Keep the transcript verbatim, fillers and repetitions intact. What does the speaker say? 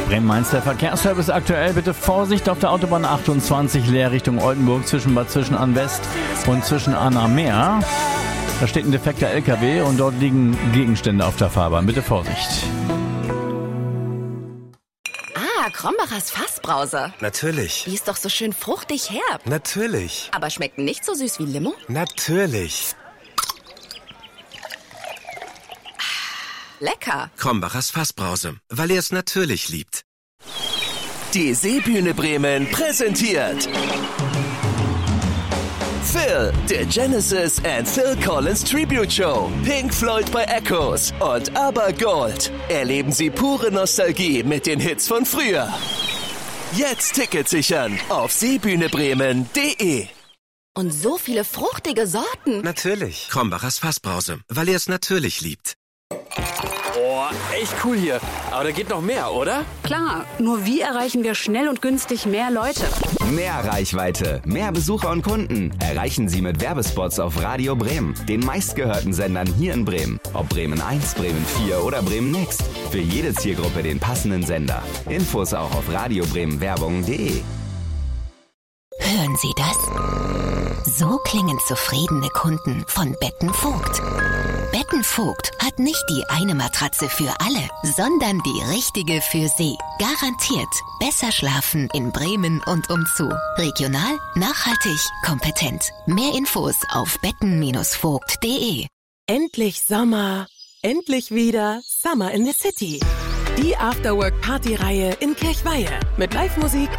Bremen-Mainz, der Verkehrsservice aktuell. Bitte Vorsicht auf der Autobahn achtundzwanzig, leer Richtung Oldenburg zwischen Bad Zwischenahn West und Zwischenahn am Meer. Da steht ein defekter L K W und dort liegen Gegenstände auf der Fahrbahn. Bitte Vorsicht. Ah, Krombachers Fassbrause. Natürlich. Die ist doch so schön fruchtig herb. Natürlich. Aber schmeckt nicht so süß wie Limo? Natürlich. Lecker. Krombachers Fassbrause, weil er es natürlich liebt. Die Seebühne Bremen präsentiert Phil, der Genesis and Phil Collins Tribute Show. Pink Floyd bei Echoes und Aber Gold. Erleben Sie pure Nostalgie mit den Hits von früher. Jetzt Tickets sichern auf seebühnebremen punkt de. Und so viele fruchtige Sorten. Natürlich. Krombachers Fassbrause, weil er es natürlich liebt. Boah, echt cool hier. Aber da geht noch mehr, oder? Klar, nur wie erreichen wir schnell und günstig mehr Leute? Mehr Reichweite, mehr Besucher und Kunden erreichen Sie mit Werbespots auf Radio Bremen, den meistgehörten Sendern hier in Bremen. Ob Bremen eins, Bremen vier oder Bremen Next. Für jede Zielgruppe den passenden Sender. Infos auch auf radiobremenwerbung punkt de. Hören Sie das? So klingen zufriedene Kunden von Betten Vogt. Betten Vogt hat nicht die eine Matratze für alle, sondern die richtige für Sie. Garantiert besser schlafen in Bremen und umzu. Regional, nachhaltig, kompetent. Mehr Infos auf betten vogt punkt de. Endlich Sommer, endlich wieder Summer in the City. Die Afterwork-Party-Reihe in Kirchweihe mit Live-Musik